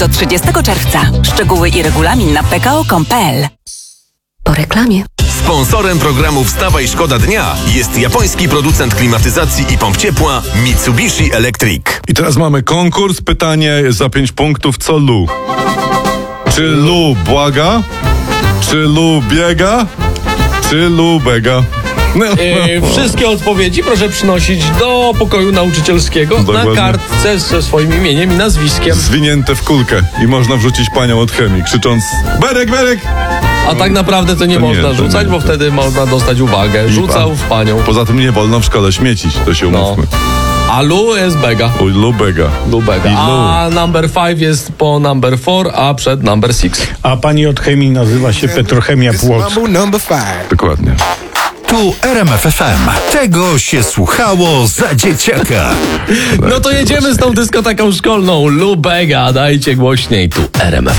Do 30 czerwca. Szczegóły i regulamin na pko.com.pl. Po reklamie. Sponsorem programu Wstawaj Szkoda Dnia jest japoński producent klimatyzacji i pomp ciepła Mitsubishi Electric. I teraz mamy konkurs. Pytanie za 5 punktów. Co Lu? Czy Lu błaga? Czy Lu biega? Czy Lu bega? Wszystkie odpowiedzi proszę przynosić do pokoju nauczycielskiego Dokładnie. na kartce ze swoim imieniem i nazwiskiem. Zwinięte w kulkę i można wrzucić panią od chemii, krzycząc Berek, Berek! A tak naprawdę to nie To nie, można to rzucać, nie. bo wtedy można dostać uwagę. Rzucał w panią. Poza tym nie wolno w szkole śmiecić, to się umówmy. A Lu jest bega. Lu bega. Lu bega. I Lu. A number 5 jest po number 4, a przed number 6. A pani od chemii nazywa się Petrochemia Płock. Dokładnie. Tu RMF FM. Tego się słuchało za dzieciaka. No to jedziemy z tą dyskoteką szkolną. Lu bega, dajcie głośniej. Tu RMF